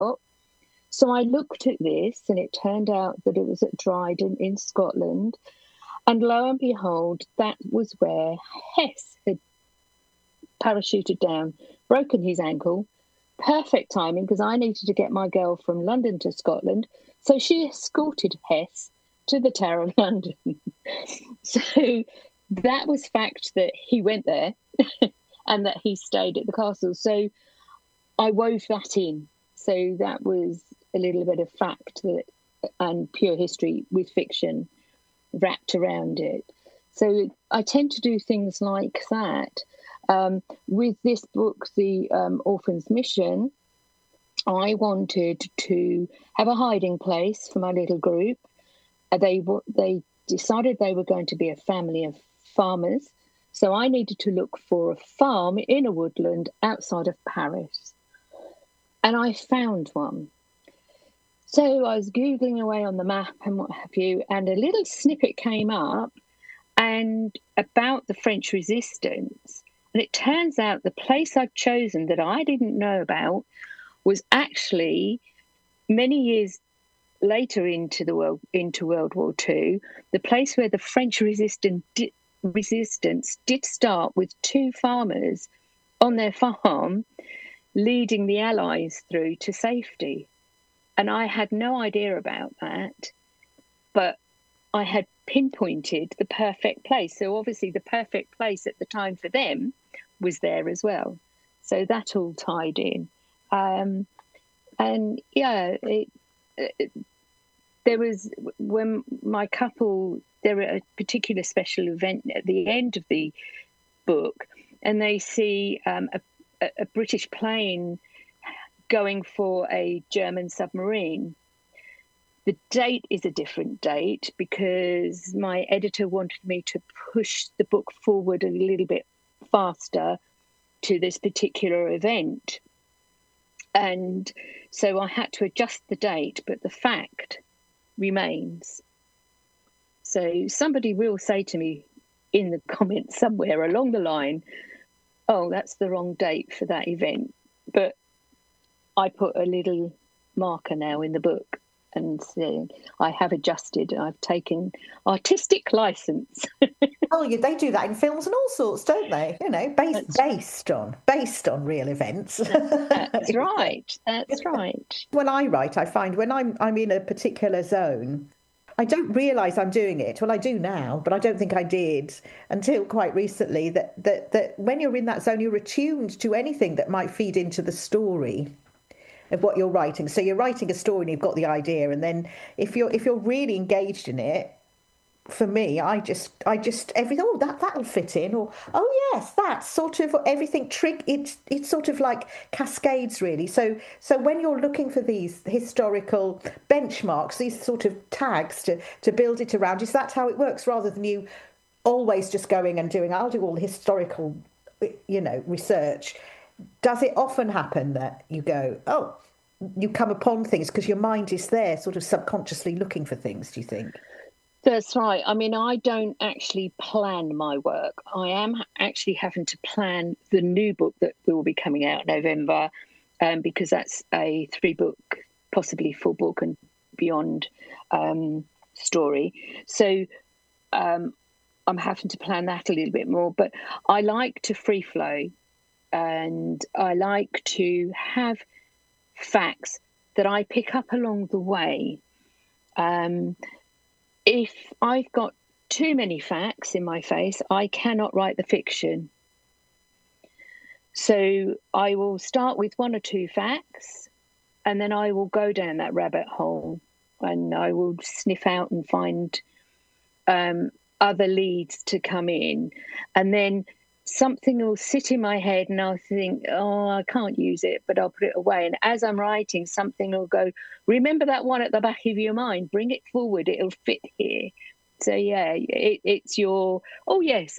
So I looked at this, and it turned out that it was at Dryden in Scotland. And lo and behold, that was where Hess had parachuted down, broken his ankle. Perfect timing, because I needed to get my girl from London to Scotland. So she escorted Hess to the Tower of London. So that was fact, that he went there and that he stayed at the castle. So I wove that in. So that was a little bit of fact and pure history with fiction wrapped around it. So I tend to do things like that. With this book, The Orphan's Mission, I wanted to have a hiding place for my little group. They decided they were going to be a family of farmers. So I needed to look for a farm in a woodland outside of Paris. And I found one. So I was Googling away on the map and what have you, and a little snippet came up and about the French resistance. And it turns out the place I'd chosen that I didn't know about was actually many years later into World War II, the place where the French resistance did start with two farmers on their farm leading the Allies through to safety. And I had no idea about that, but I had pinpointed the perfect place. So obviously the perfect place at the time for them was there as well. So that all tied in. And yeah, there was, when my couple, there were a particular special event at the end of the book, and they see a British plane going for a German submarine. The date is a different date because my editor wanted me to push the book forward a little bit faster to this particular event. And so I had to adjust the date, but the fact remains. So somebody will say to me in the comments somewhere along the line, oh, that's the wrong date for that event. But I put a little marker now in the book and say I have adjusted. I've taken artistic license. Oh, yeah, they do that in films and all sorts, don't they? You know, based on real events. That's right. That's right. When I write, I find when I'm in a particular zone, I don't realise I'm doing it. Well, I do now, but I don't think I did until quite recently. That when you're in that zone, you're attuned to anything that might feed into the story of what you're writing. So you're writing a story and you've got the idea, and then if you're really engaged in it, for me, I just everything. Oh, that'll fit in. Or oh yes, that's sort of everything. It's sort of like cascades, really. So when you're looking for these historical benchmarks, these sort of tags to build it around, is that how it works? Rather than you always just going and doing, I'll do all the historical, research. Does it often happen that you go, oh, you come upon things because your mind is there, sort of subconsciously looking for things? Do you think? That's right. I mean, I don't actually plan my work. I am actually having to plan the new book that will be coming out in November, because that's a 3-book, possibly 4-book and beyond story. So I'm having to plan that a little bit more. But I like to free flow, and I like to have facts that I pick up along the way. If I've got too many facts in my face, I cannot write the fiction. So I will start with 1 or 2 facts, and then I will go down that rabbit hole, and I will sniff out and find other leads to come in. And then something will sit in my head and I'll think, oh, I can't use it, but I'll put it away. And as I'm writing, something will go, remember that one at the back of your mind, bring it forward, it'll fit here. So yeah, it's your, oh yes.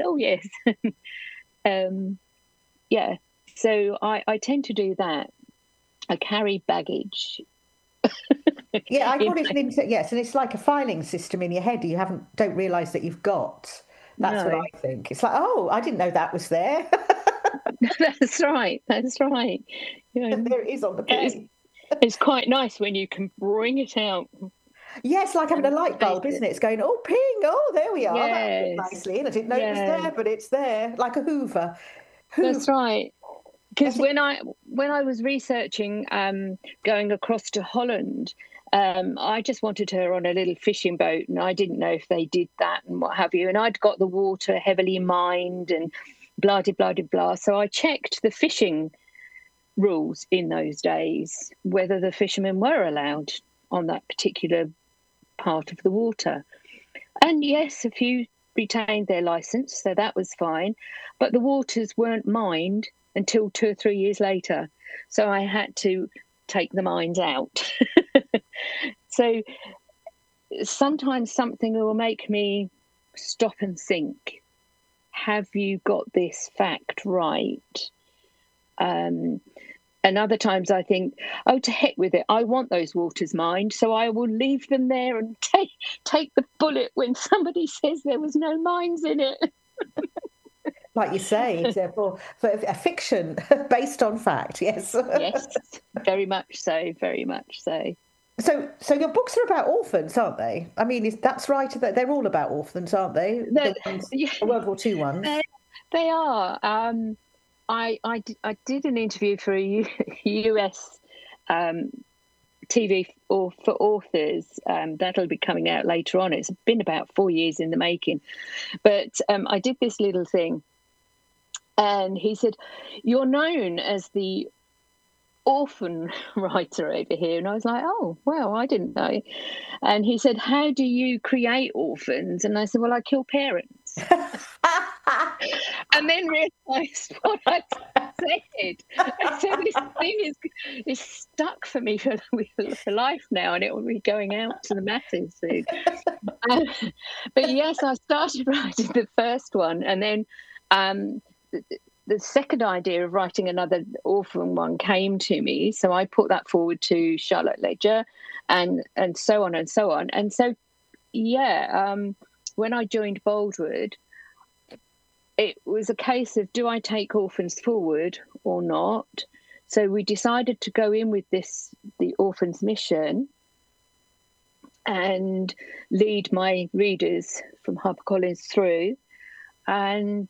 Yeah, so I tend to do that. I carry baggage. Yeah, I got it. Yes, and it's like a filing system in your head. You don't realise that you've got. That's what I think. It's like, oh, I didn't know that was there. That's right. Yeah. There it is on the page. It's quite nice when you can bring it out. Yes, like having a light bulb, isn't it? It's going, oh, ping, oh, there we are. That fit Yes, nicely. And I didn't know it was yeah, there, but it's there, like a Hoover. that's Hoover. right. Because Let it. when I was researching going across to Holland, I just wanted her on a little fishing boat, and I didn't know if they did that and what have you. And I'd got the water heavily mined and blah de blah de blah. So I checked the fishing rules in those days, whether the fishermen were allowed on that particular part of the water. And yes, a few retained their license, so that was fine. But the waters weren't mined until 2 or 3 years later. So I had to take the mines out. So sometimes something will make me stop and think, have you got this fact right? And other times I think, oh, to heck with it. I want those waters mined, so I will leave them there and take the bullet when somebody says there was no mines in it. Like you say, for a fiction based on fact, yes. Yes, very much so, very much so. So your books are about orphans, aren't they? I mean, that's right. They're all about orphans, aren't they? The World War II ones. They are. I did an interview for a US TV for authors that'll be coming out later on. It's been about 4 years in the making, but I did this little thing, and he said, "You're known as the orphan writer over here," and I was like, "Oh, well, I didn't know." And he said, "How do you create orphans?" And I said, "Well, I kill parents." And then realised what I said. I said, this thing is stuck for me for life now, and it will be going out to the masses soon. But yes, I started writing the first one, and then the second idea of writing another orphan one came to me. So I put that forward to Charlotte Ledger, and so on and so on. And so, yeah, when I joined Boldwood, it was a case of, do I take orphans forward or not? So we decided to go in with the orphans mission, and lead my readers from HarperCollins through. And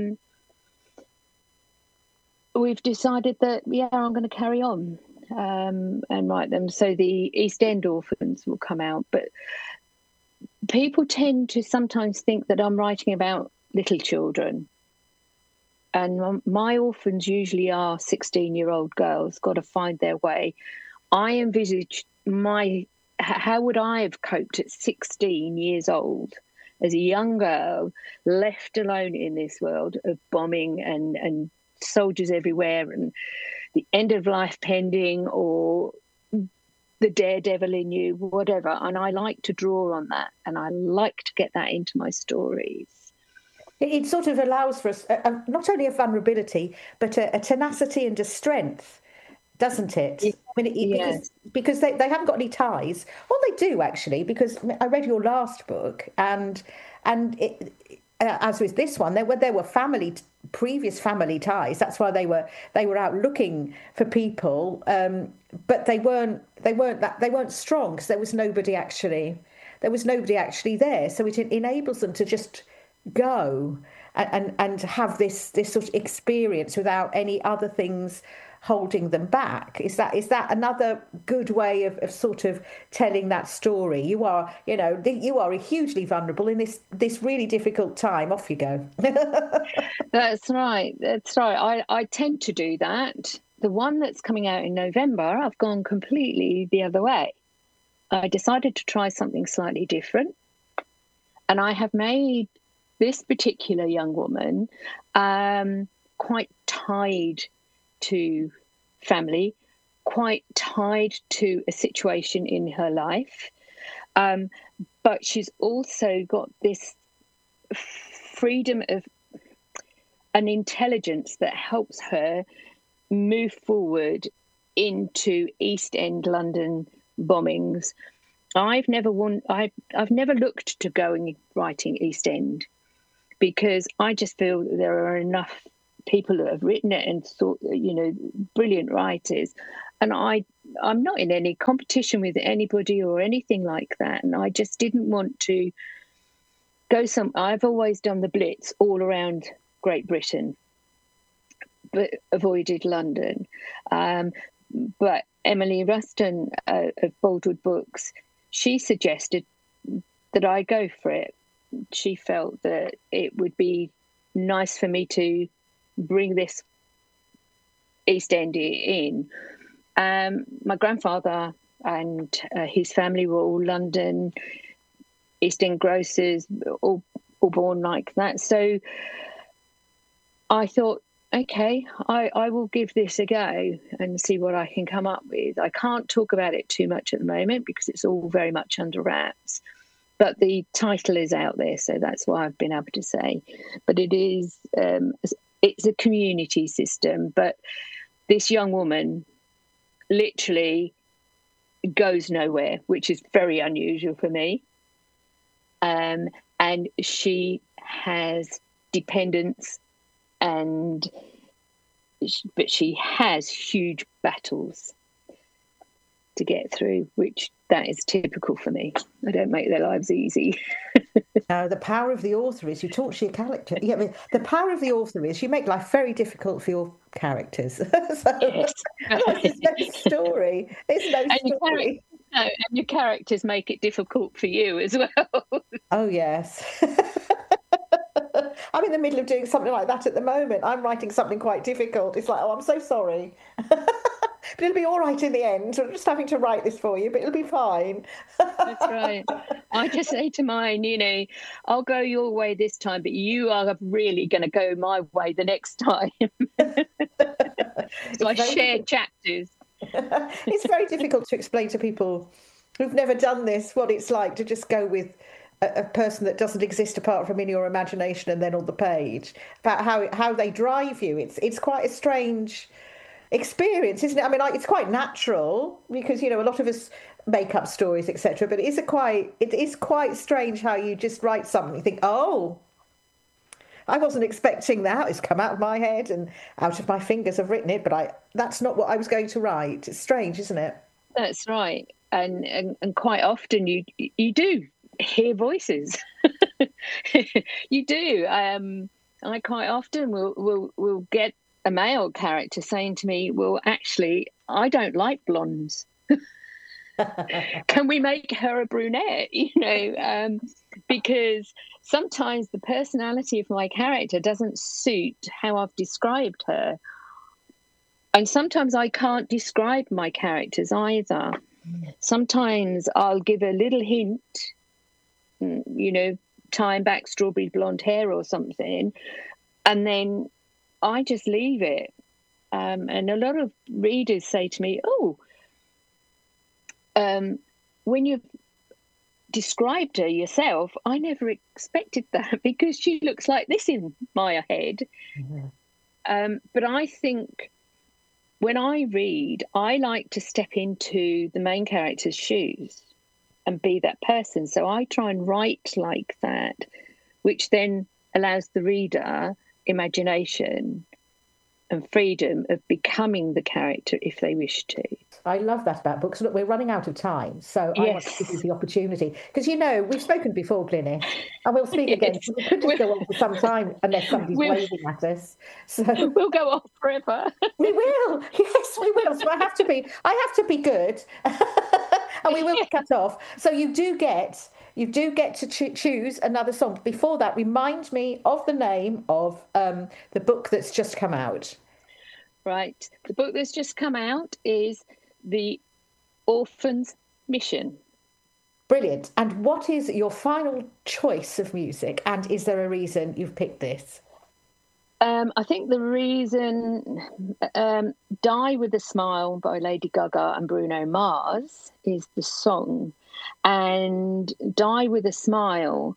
we've decided that, yeah, I'm going to carry on and write them. So the East End orphans will come out. But people tend to sometimes think that I'm writing about little children. And my orphans usually are 16-year-old girls, got to find their way. I envisage how would I have coped at 16 years old as a young girl, left alone in this world of bombing and soldiers everywhere, and the end of life pending, or the daredevil in you, whatever. And I like to draw on that, and I like to get that into my stories. It sort of allows for us not only a vulnerability, but a tenacity and a strength, doesn't it? Yeah. I mean, because they haven't got any ties. Well, they do actually, because I read your last book, and as with this one, there were previous family ties. That's why they were out looking for people, but they weren't strong, because there was nobody actually there. So it enables them to just go and have this sort of experience without any other things holding them back. Is that another good way of sort of telling that story? You are hugely vulnerable in this really difficult time. Off you go. That's right. I tend to do that. The one that's coming out in November, I've gone completely the other way. I decided to try something slightly different, and I have made this particular young woman quite tied to family, quite tied to a situation in her life, but she's also got this freedom of an intelligence that helps her move forward into East End London bombings. I've never looked to going writing East End, because I just feel that there are enough people that have written it and thought, brilliant writers. And I I'm not in any competition with anybody or anything like that, and I just didn't want to go I've always done the Blitz all around Great Britain, but avoided London. But Emily Ruston of Boldwood Books, she suggested that I go for it. She felt that it would be nice for me to bring this East End in. My grandfather and his family were all London East End grocers, all born like that. So I thought, okay, I will give this a go and see what I can come up with. I can't talk about it too much at the moment because it's all very much under wraps. But the title is out there, so that's what I've been able to say. But it is, it's a community system. But this young woman literally goes nowhere, which is very unusual for me. And she has dependents, but she has huge battles to get through, which that is typical for me. I don't make their lives easy. The power of the author is you talk to your character. Yeah, I mean, the power of the author is you make life very difficult for your characters. So Yes. it's no story. It's no story. And your characters make it difficult for you as well. Oh, yes. I'm in the middle of doing something like that at the moment. I'm writing something quite difficult. It's like, oh, I'm so sorry. But it'll be all right in the end. I'm just having to write this for you, but it'll be fine. That's right. I just say to mine, I'll go your way this time, but you are really going to go my way the next time. So I share chapters. It's very difficult to explain to people who've never done this what it's like to just go with a person that doesn't exist apart from in your imagination and then on the page, about how they drive you. It's quite a strange experience, isn't it? I mean, it's quite natural because a lot of us make up stories, etc. But it is quite strange how you just write something. You think, oh, I wasn't expecting that. It's come out of my head and out of my fingers. I've written it, but that's not what I was going to write. It's strange, isn't it? That's right, and quite often you do hear voices. You do. I quite often will get a male character saying to me, well, actually, I don't like blondes. Can we make her a brunette? Because sometimes the personality of my character doesn't suit how I've described her. And sometimes I can't describe my characters either. Sometimes I'll give a little hint, tying back strawberry blonde hair or something, and then I just leave it. And a lot of readers say to me, when you've described her yourself, I never expected that because she looks like this in my head. Mm-hmm. But I think when I read, I like to step into the main character's shoes and be that person. So I try and write like that, which then allows the reader imagination and freedom of becoming the character if they wish to. I love that about books. Look, we're running out of time, so I want to give you the opportunity. Because, we've spoken before, Glynis, and we'll speak again. We could just go on for some time unless somebody's waving at us. So we'll go on forever. We will. Yes, we will. So I have to be good. And we will cut off. So you do get to choose another song. Before that, remind me of the name of the book that's just come out. Right. The book that's just come out is The Orphan's Mission. Brilliant. And what is your final choice of music? And is there a reason you've picked this? I think the reason Die With a Smile by Lady Gaga and Bruno Mars is the song. And Die With a Smile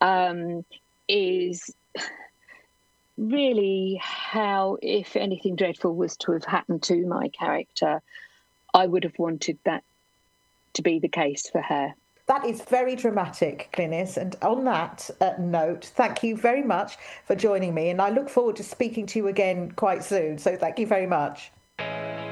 is really how, if anything dreadful was to have happened to my character, I would have wanted that to be the case for her. That is very dramatic, Glynis. And on that note, thank you very much for joining me. And I look forward to speaking to you again quite soon. So thank you very much.